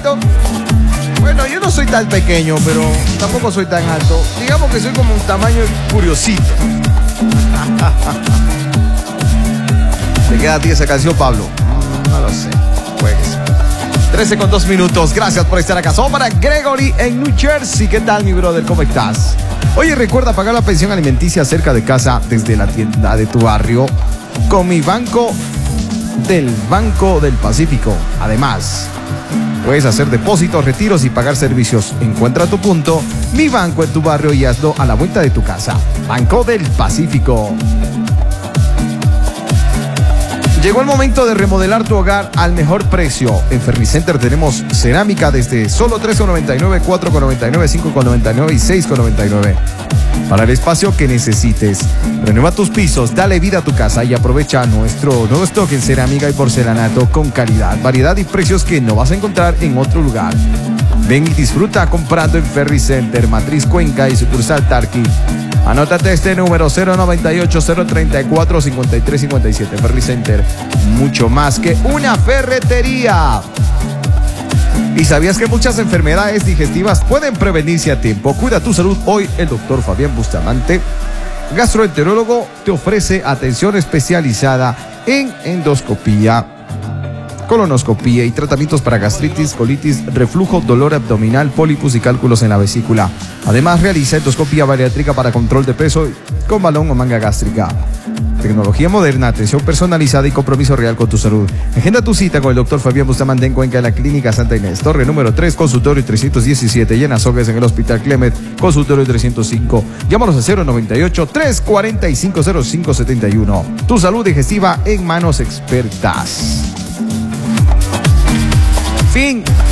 alto. Bueno, yo no soy tan pequeño, pero tampoco soy tan alto. Digamos que soy como un tamaño curiosito. ¿Te queda a ti esa canción, Pablo? No lo sé. Pues 13:02. Gracias por estar acá. Somos para Gregory en New Jersey. ¿Qué tal, mi brother? ¿Cómo estás? Oye, recuerda pagar la pensión alimenticia cerca de casa desde la tienda de tu barrio con mi banco del Banco del Pacífico. Además, puedes hacer depósitos, retiros y pagar servicios. Encuentra tu punto, mi banco en tu barrio y hazlo a la vuelta de tu casa. Banco del Pacífico. Llegó el momento de remodelar tu hogar al mejor precio. En Fernicenter tenemos cerámica desde solo $3,99, $4,99, $5,99 y $6,99. Para el espacio que necesites. Renueva tus pisos, dale vida a tu casa y aprovecha nuestro nuevo stock en cerámica y porcelanato con calidad, variedad y precios que no vas a encontrar en otro lugar. Ven y disfruta comprando en Fernicenter, Matriz Cuenca y sucursal Tarqui. Anótate este número 098-034-5357. Fernicenter, mucho más que una ferretería. ¿Y sabías que muchas enfermedades digestivas pueden prevenirse a tiempo? Cuida tu salud. Hoy el doctor Fabián Bustamante, gastroenterólogo, te ofrece atención especializada en endoscopía, colonoscopía y tratamientos para gastritis, colitis, reflujo, dolor abdominal, pólipos y cálculos en la vesícula. Además, realiza endoscopía bariátrica para control de peso con balón o manga gástrica. Tecnología moderna, atención personalizada y compromiso real con tu salud. Agenda tu cita con el doctor Fabián Bustamante en Cuenca, en la Clínica Santa Inés, Torre número 3, consultorio 317, y en Azogues, en el Hospital Clemet, consultorio 305. Llámanos al 098-345-0571. Tu salud digestiva en manos expertas. Fin